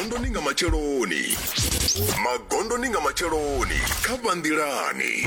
Magondo ninga macheloni kabandilani.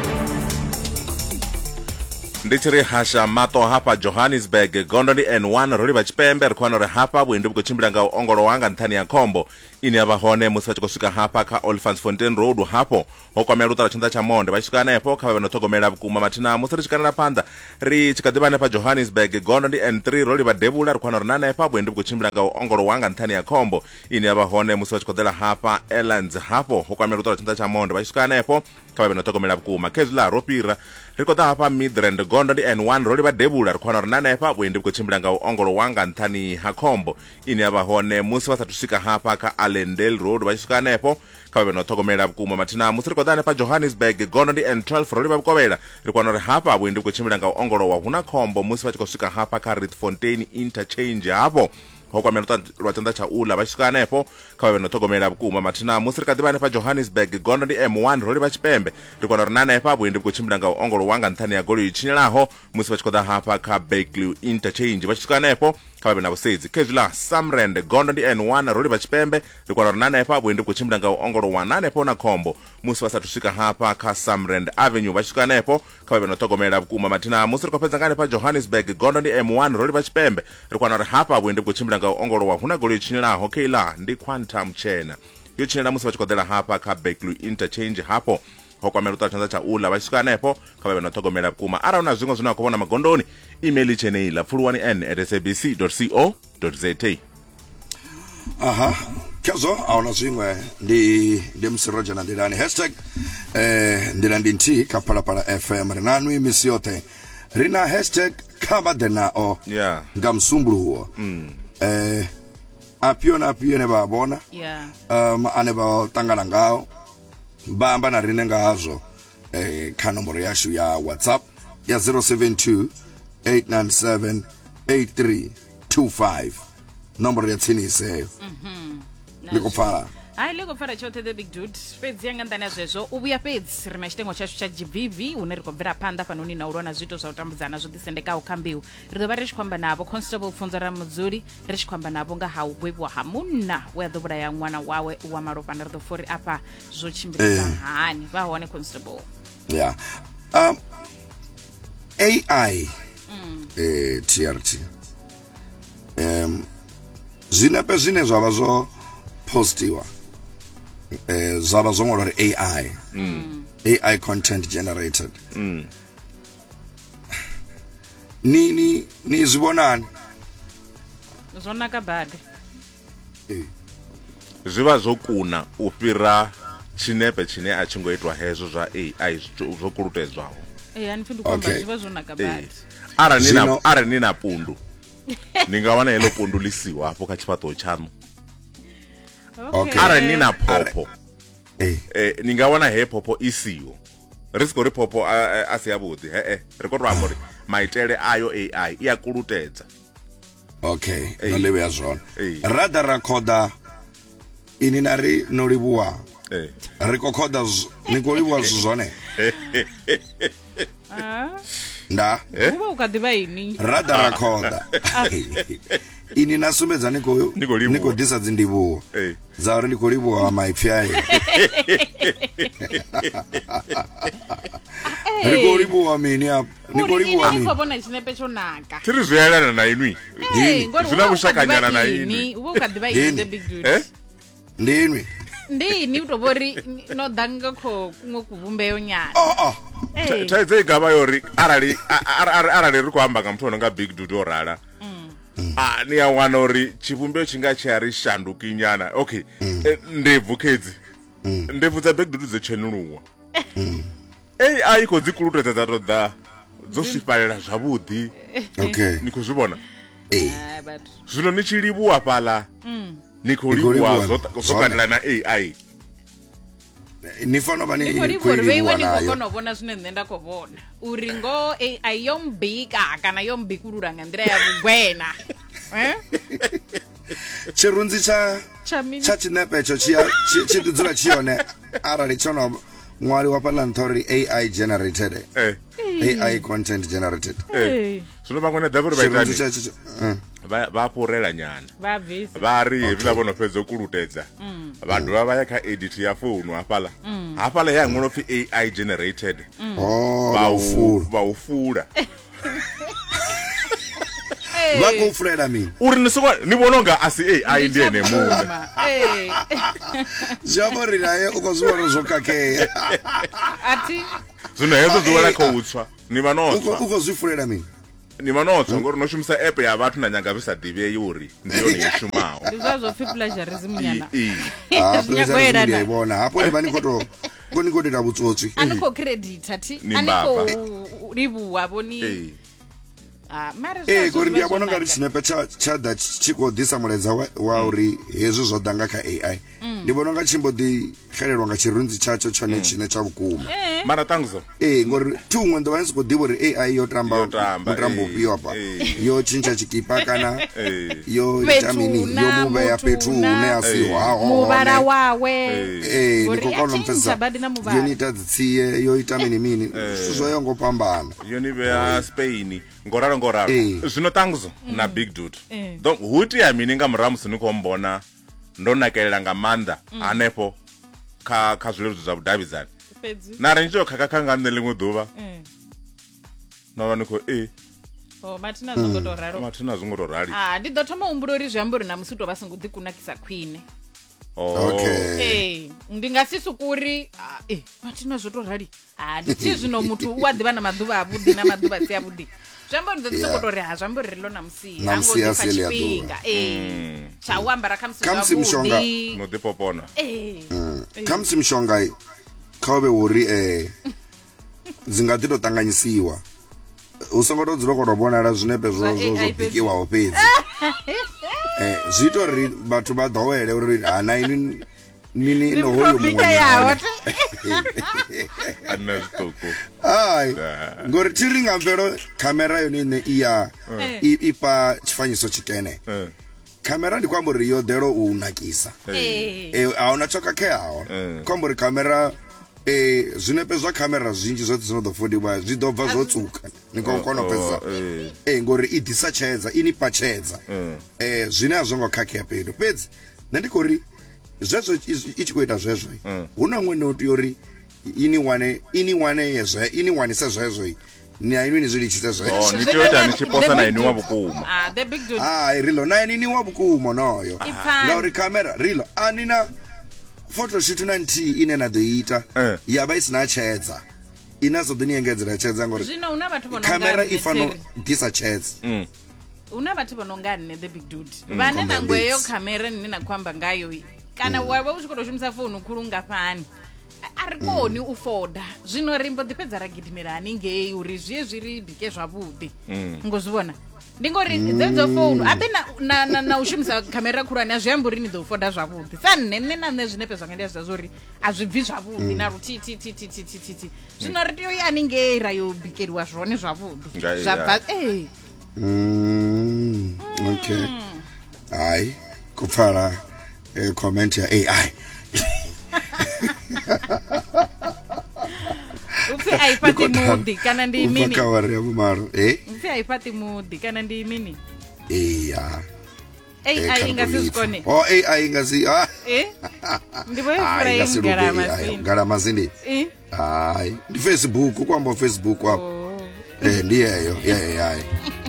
Ndichiri hasha mato hapa Johannesburg gondoni N1 roli bachipembe rikwanore hapa bwindi bukuchimbira nga ongolo wanga nthani ya kombo ini abahone musi bachikosuka hapa ka Olifants Fontaine Road hapo hoko amerutara chinda cha monde bachikana epo kabe banotogomera bukuma matina musi richikana panda ri chikadibane pa Johannesburg gondoni N3 roli badebula rikwanore nane epo bwindi bukuchimbira nga ongolo wanga nthani ya kombo ini abahone musi bachikodela hapa Elands hapo hoko amerutara chinda cha monde bachikana epo kabe banotogomera bukuma kezula ropira rikota hapa Midrand gondoni N1 roli badebula rikwanore nane epo bwindi bukuchimbira nga ongolo wanga nthani hakombo ini abahone musi basatusika hapa ka Allendale Road bachikana epo kabe banotogomera bukuma matina musi rikodane pa Johannesburg gondoni N12 roli babukobela rikwanore hapa bwindi bukuchimbira nga ongolo wa huna kombo musi bachikosuka hapa ka Rietfontein interchange hapo hoko ameruta rwatenda cha ula bachikana epo kabe banotogomera bukuma matina musi rikadibane pa Johannesburg gondoni M1 roli bachipembe rikwanore nane epo bwindi bukuchimbira nga ongolo wanga nthani ya goli ichinyelaho musi bachikoda hapa ka Berkeley interchange bachikana epo kabe nabusizi kezula Samrend gondoni N1 roli bachipembe rikwanore nane epo bwindi bukuchimbira nga ongolo wa nane epo na kombo musi basatushika hapa ka Samrend Avenue bachikana epo kabe banotogomera bukuma matina musi rikopeza ngane pa Johannesburg gondoni M1 roli bachipembe rikwanore hapa bwindi bukuchimbira nga ongolo wa huna goli ichinyelaho keila ndi Quantum Chena yo chinela musi bachikodela hapa ka Berkeley interchange hapo hoko ameruta chanza cha ula bachikana epo kabe banotogomera bukuma ara una zingo zina kubona magondoni email cheneila fulwani@sabc.co.za. Aha kazo aona zingwe ndi msiroja na ndirani #ndirandinti kapala para FM renanwi misiote rina #kabadena o yeah ngamsumbulu huo apione babona ane ba tangana ngao bamba na rine ngazo ka nomboro yashu ya WhatsApp ya 072-897-8325 nomboro ya tini save likofara lego fara chote the big dude fedzi yanga ndana zvezvo ubuya fedzi rina chitengo chacho cha GBV une rikobvera panda panoni na urona zvito zvautambudzana zvodisendeka ukambiwa ridova richikwamba navo Constable Pfunzo Ramudzuri richikwamba navo ngahauwebwa hamuna weadhobura ya mwana wawe wamaropana ridofori apa zvochimbirisa hani vahone Constable yeah AI TRT zinepe zine zvava zvo postiwa zvava zvongorwa AI AI content generated ni zvibonani zvonaka bad zviva zvokuna ufira chinepe chine achingoitwa hezvo zva AI zvokurutedzwawo anipindu kwamba zviva zvonaka bad ara nina pundu ningawana helo pundu lisiwa hapo kachipato chanu ara nina popo ningawana he popo isiwo risiko ri popo asiyabudi rikorwa amori maitele ayo AI iyakurutedza nolewe yazona rada rakoda ininari nolibuwa rikokoda nikolibuwa zuzone nda uba ukadiba ini rada rakoda ini nasumedza niko disa dzindibuwa zauri nikolibuwa maipyaye nikolibuwa mini apa nikolibuwa mini ukabona chinepe chonaka tiri zviyalana na inwi zvina kushakanyana na inwi uba ukadiba ini the big dude ndinwi ndini utobori nodanga ko kumwe kuvumbeyo nyana chaidze igama yori arali riri kuhamba ngamutona nga big dude orara niyawana uri chivumbeo chinga chari shanduki nyana ndebvu kedzi ndebvu dza big dude dzechenuruwa AI ko dzikurutedza dzatodza dzosviparira zvavudi nikuzvibona zvino nichilibuwa pala nikolibuwa zvokanira na AI nifano bani kulibuwa nikokonobona zvine nenda kobona uri ngo AI yombika kana yombikurura ngandira ya kugwena chirunzi cha chinepe cho chidudzura chione arali chono mwari wapala ntori AI generated AI content generated zvino vamwe nadhavuri vaitani va purela nyana vabvisa va ri hevi lavo no fedza kulutedza vanhu va va ya kha edit ya phone hafhala ya ngono pfi AI generated va ufula vakufulela mina uri ni vona nga asi AI ndiye ne munhu zvavo ri naye ukozviona zvokakeya ati zvino hezvo zviwela khoutswa ni vanotswa ukozvifulela mina ni vanotswa ngori noshumisa app ya vathu na nyanga visadivei uri ndiyo ni yeshumawo ndizvazvopfi plagiarism nyana ndiyayibona hapo nivanikotira vutsotsi aniko credit ati aniko rivuwa voni kuri ndiyabona ngari chinepe chada chikodhisa muledza wa uri hezvo zvodanga kha AI ndibona nga chimbodi khelelwa nga chirunzi chacho chone chine cha vukuma mara tangizo ngori tumwe ndo vanisi kudiva uri AI yotamba mutambo upiwa pa yo chincha chikipa kana yo itamini yo muve ya petu une asiwaho muvara wawe ndikokaona mpesa yonita dzitsiye yo itamini mini zvoyongopambana yonive ya Spain ngoraro zvino tangizo na big dude donc huti ya mini nga muramu sinikombona ndonakelela nga manda anepo kha zwiledzo zwa vhudavhidzani nare njo khakakanga nne ḽiṅwe ḓuvha na vha ni khou mathina zwongo to ralo mathina zwongo to rali ndi ḓo thoma umbulo uri zwi amba uri na musi u tou vha songo ḓikunakisa khwine ndi nga si sukuri mathina zwo to rali ndi thi zwino muthu u a ḓivha na maḓuvha avhuḓi na maḓuvha si avhuḓi zwamba ndo soko to ri zwamba ri lo namusi hango ḓi tshifhinga cha u ambara kha musi mshonga no dipopona khamsi mshonga khawe uri dzinga ḓi to tanganyisiwa usongo to dzula ko vhonala zwinepe zwo bikiwaho fhedzi zwito ri vhathu vha ḓowele uri hana ini nini no hoyo muṅwe ai ngori tiri nga mvelo kamera yone ine iya ipa chifanyiso chikene kamera ndi kwamba uri yo delo u nakisa auna choka kheaho kwamba uri kamera zwinepe zwa kamera zwinji zwoṱhe zwino ḓo fodiwa zwi ḓo bva zwo tsuka ni khou kona u pfesa ngori i disa tshedza ini patshedza zwine a zwo ngo khakhea pedo fhedzi nṋe ndi khou ri zwezwo i tshi khou ita zwezwo hu na ṅwene u tea uri ini wane se zwezwo ni a ini zwi litshise zwezwo ni tea ita ni tshi posa na ini wa vhukuma the big dude rilo na ini wa vhukuma noyo ngauri kamera rilo anina photoshoot na nthihi ine na ḓo ita ya vha isina tshedza ina zwo ḓi ni engedzela tshedza ngori zwino una vhathu vho no kamera i fano disa tshedza una vhathu vho no nga nne the big dude vhane na ngweyo kamera nne na khamba ngayo kana wa u tshi khou shumisa phone khulu ngafhani ari koni u foda zwino rimbo ḓi fhedza ra gidimela haningei uri zwi ri bike zwavhuḓi ngo zwi vhona ndi ngori dzedzo phone abe na u shumisa kamera khulwane a zwi amba uri ni ḓo foda zwavhuḓi sa nne na nne zwinepe zwanga ndi a zwa uri a zwi bvi zwavhuḓi na ruthi zwino ri tea u ya haningei ra yo bikeliwa zwone zwavhuḓi zwa bva okay ai kupfala comment ya AI upfi aipati mudi kana ndi mini ukakawari ya maro upfi aipati mudi kana ndi mini ya AI ingasizikone AI ingasi ndipo ifura ngarama zindi ai ndi Facebook kwamba Facebook hapo ndiyeyo yeah